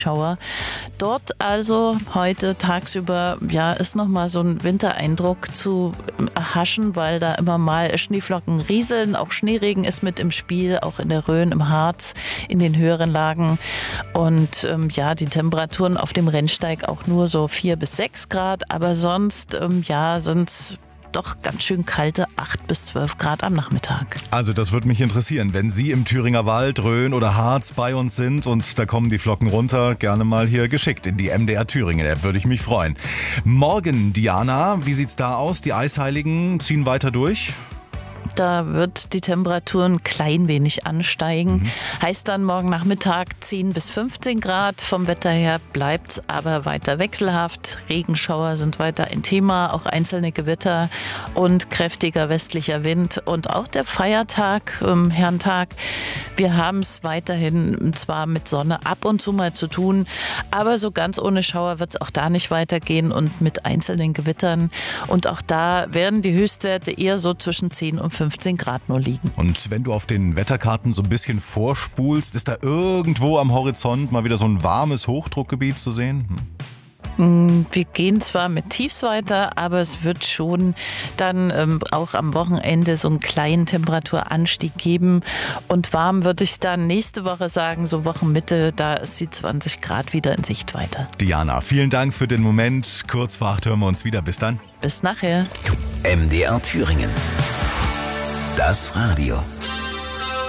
Schauer. Dort also heute tagsüber ist nochmal so ein Wintereindruck zu erhaschen, weil da immer mal Schneeflocken rieseln. Auch Schneeregen ist mit im Spiel, auch in der Rhön, im Harz, in den höheren Lagen. Und die Temperaturen auf dem Rennsteig auch nur so 4 bis 6 Grad. Aber sonst sind es doch ganz schön kalte 8 bis 12 Grad am Nachmittag. Also das würde mich interessieren, wenn Sie im Thüringer Wald, Rhön oder Harz bei uns sind und da kommen die Flocken runter, gerne mal hier geschickt in die MDR Thüringen App, würde ich mich freuen. Morgen, Diana, wie sieht's da aus? Die Eisheiligen ziehen weiter durch? Da wird die Temperatur ein klein wenig ansteigen. Heißt dann morgen Nachmittag 10 bis 15 Grad. Vom Wetter her bleibt es aber weiter wechselhaft. Regenschauer sind weiter ein Thema, auch einzelne Gewitter und kräftiger westlicher Wind. Und auch der Feiertag, Herrentag, wir haben es weiterhin zwar mit Sonne ab und zu mal zu tun, aber so ganz ohne Schauer wird es auch da nicht weitergehen und mit einzelnen Gewittern. Und auch da werden die Höchstwerte eher so zwischen 10 und 15 Grad nur liegen. Und wenn du auf den Wetterkarten so ein bisschen vorspulst, ist da irgendwo am Horizont mal wieder so ein warmes Hochdruckgebiet zu sehen? Wir gehen zwar mit Tiefs weiter, aber es wird schon dann auch am Wochenende so einen kleinen Temperaturanstieg geben. Und warm würde ich dann nächste Woche sagen, so Wochenmitte, da ist die 20 Grad wieder in Sichtweite. Diana, vielen Dank für den Moment. Kurz vor 8 hören wir uns wieder. Bis dann. Bis nachher. MDR Thüringen. Das Radio.